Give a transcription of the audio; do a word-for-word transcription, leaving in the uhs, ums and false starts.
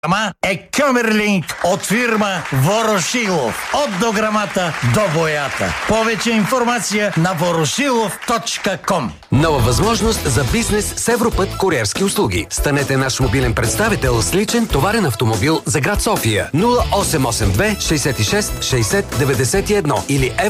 Ама е Кьомерлинг от фирма Ворошилов. От дограмата до боята. Повече информация на ворошилов точка ком. Нова възможност за бизнес с Европът куриерски услуги. Станете наш мобилен представител с личен товарен автомобил за град София. нула осем осем две шейсет и шест шейсет деветдесет и едно или